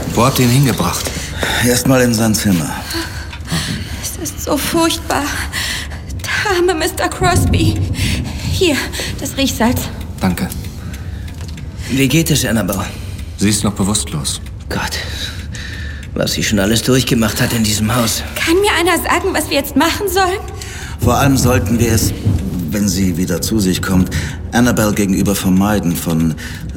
Wo habt ihr ihn hingebracht? Erstmal in sein Zimmer. Es ist so furchtbar. Der arme Mr. Crosby. Hier, das Riechsalz. Danke. Wie geht es, Annabelle? Sie ist noch bewusstlos. Gott, was sie schon alles durchgemacht hat in diesem Haus. Kann mir einer sagen, was wir jetzt machen sollen? Vor allem sollten wir es, wenn sie wieder zu sich kommt, Annabelle gegenüber vermeiden, von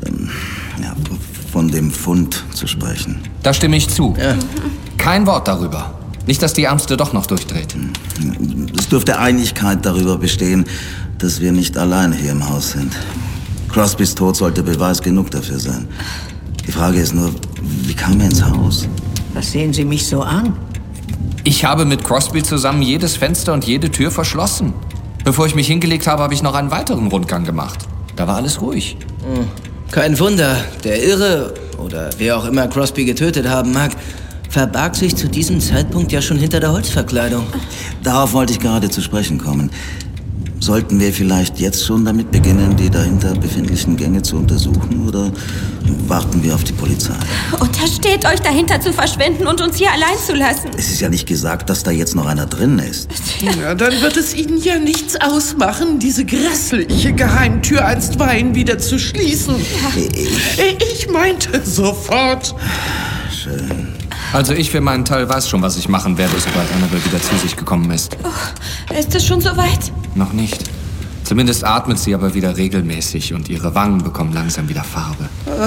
dem Fund zu sprechen. Da stimme ich zu. Ja. Kein Wort darüber. Nicht, dass die Ärmste doch noch durchdreht. Es dürfte Einigkeit darüber bestehen, dass wir nicht alleine hier im Haus sind. Crosbys Tod sollte Beweis genug dafür sein. Die Frage ist nur, wie kam er ins Haus? Was sehen Sie mich so an? Ich habe mit Crosby zusammen jedes Fenster und jede Tür verschlossen. Bevor ich mich hingelegt habe, habe ich noch einen weiteren Rundgang gemacht. Da war alles ruhig. Kein Wunder, der Irre oder wer auch immer Crosby getötet haben mag, verbarg sich zu diesem Zeitpunkt ja schon hinter der Holzverkleidung. Darauf wollte ich gerade zu sprechen kommen. Sollten wir vielleicht jetzt schon damit beginnen, die dahinter befindlichen Gänge zu untersuchen, oder warten wir auf die Polizei? Untersteht euch, dahinter zu verschwinden und uns hier allein zu lassen. Es ist ja nicht gesagt, dass da jetzt noch einer drin ist. Ja, dann wird es Ihnen ja nichts ausmachen, diese grässliche Geheimtür einstweilen wieder zu schließen. Ich meinte sofort. Schön. Also ich für meinen Teil weiß schon, was ich machen werde, sobald Annabelle wieder zu sich gekommen ist. Oh, ist es schon soweit? Noch nicht. Zumindest atmet sie aber wieder regelmäßig und ihre Wangen bekommen langsam wieder Farbe.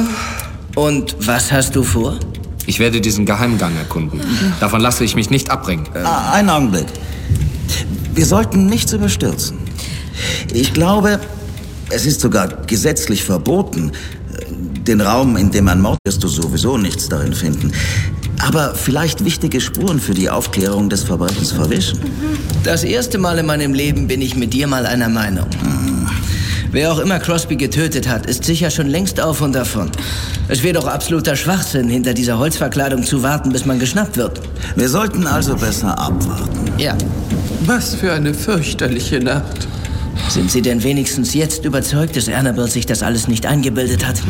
Und was hast du vor? Ich werde diesen Geheimgang erkunden. Davon lasse ich mich nicht abbringen. Einen Augenblick. Wir sollten nichts überstürzen. Ich glaube, es ist sogar gesetzlich verboten. Den Raum, in dem man mord, wirst du sowieso nichts darin finden. Aber vielleicht wichtige Spuren für die Aufklärung des Verbrechens verwischen. Das erste Mal in meinem Leben bin ich mit dir mal einer Meinung. Wer auch immer Crosby getötet hat, ist sicher schon längst auf und davon. Es wäre doch absoluter Schwachsinn, hinter dieser Holzverkleidung zu warten, bis man geschnappt wird. Wir sollten also besser abwarten. Ja. Was für eine fürchterliche Nacht. Sind Sie denn wenigstens jetzt überzeugt, dass Annabelle sich das alles nicht eingebildet hat?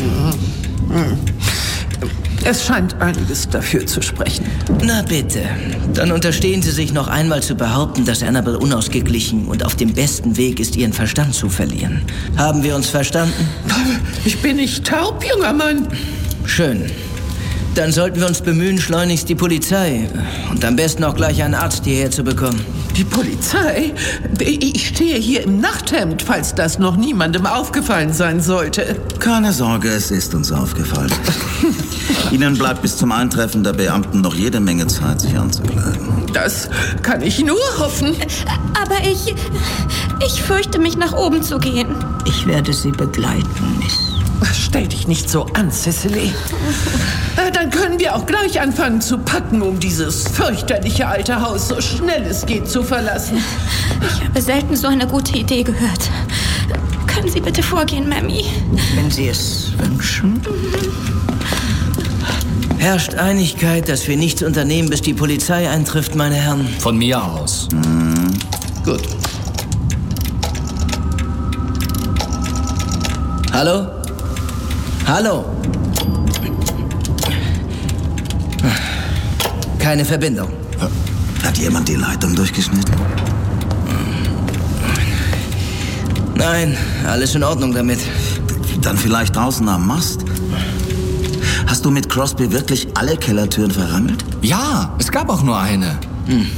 Es scheint einiges dafür zu sprechen. Na bitte. Dann unterstehen Sie sich noch einmal zu behaupten, dass Annabelle unausgeglichen und auf dem besten Weg ist, ihren Verstand zu verlieren. Haben wir uns verstanden? Ich bin nicht taub, junger Mann. Schön. Dann sollten wir uns bemühen, schleunigst die Polizei und am besten auch gleich einen Arzt hierher zu bekommen. Die Polizei? Ich stehe hier im Nachthemd, falls das noch niemandem aufgefallen sein sollte. Keine Sorge, es ist uns aufgefallen. Ihnen bleibt bis zum Eintreffen der Beamten noch jede Menge Zeit, sich anzukleiden. Das kann ich nur hoffen. Aber ich fürchte mich, nach oben zu gehen. Ich werde Sie begleiten, Miss. Stell dich nicht so an, Cicely. Dann können wir auch gleich anfangen zu packen, um dieses fürchterliche alte Haus so schnell es geht zu verlassen. Ich habe selten so eine gute Idee gehört. Können Sie bitte vorgehen, Mammy? Wenn Sie es wünschen. Herrscht Einigkeit, dass wir nichts unternehmen, bis die Polizei eintrifft, meine Herren? Von mir aus. Gut. Hallo? Hallo? Keine Verbindung. Hat jemand die Leitung durchgeschnitten? Nein, alles in Ordnung damit. Dann vielleicht draußen am Mast? Hast du mit Crosby wirklich alle Kellertüren verrammelt? Ja, es gab auch nur eine.